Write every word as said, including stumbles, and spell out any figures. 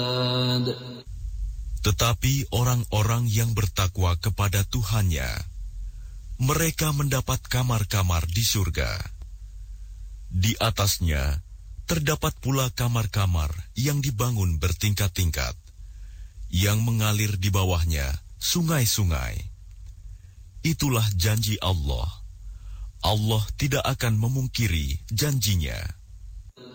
Tetapi orang-orang yang bertakwa kepada Tuhannya, mereka mendapat kamar-kamar di surga. Di atasnya terdapat pula kamar-kamar yang dibangun bertingkat-tingkat, yang mengalir di bawahnya sungai-sungai. Itulah janji Allah. Allah tidak akan memungkiri janjinya.